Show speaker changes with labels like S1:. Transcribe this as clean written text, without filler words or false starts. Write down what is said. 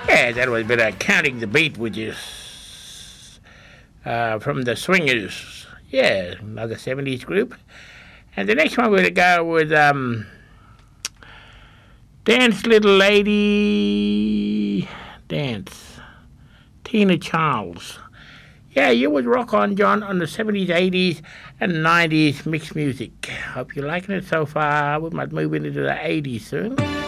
S1: Yeah, that was a bit of Counting the Beat, which is from the Swingers. Yeah, another 70s group. And the next one we're going to go with Dance Little Lady, Dance, Tina Charles. Yeah, you would rock on, John, on the 70s, 80s, and 90s mixed music. Hope you're liking it so far. We might move into the 80s soon.